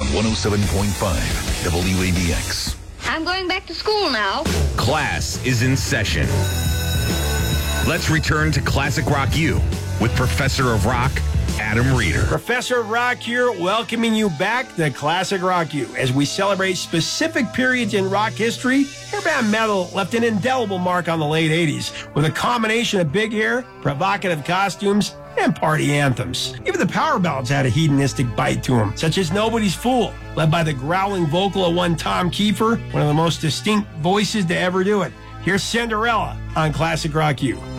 107.5 WABX. I'm going back to school now. Class is in session. Let's return to Classic Rock U with Professor of Rock, Adam Reeder. Professor of Rock here, welcoming you back to Classic Rock U as we celebrate specific periods in rock history. Hair band metal left an indelible mark on the late 80s with a combination of big hair, provocative costumes, and party anthems. Even the power ballads had a hedonistic bite to them, such as Nobody's Fool, led by the growling vocal of one Tom Kiefer, one of the most distinct voices to ever do it. Here's Cinderella on Classic Rock U.